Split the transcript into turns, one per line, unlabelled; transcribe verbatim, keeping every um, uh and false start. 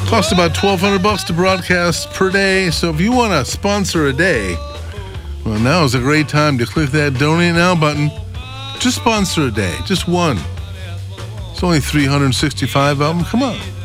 Costs about twelve hundred bucks to broadcast per day. So if you want to sponsor a day, well, now is a great time to click that Donate Now button. Just sponsor a day, just one. It's only three hundred sixty-five of them. Come on.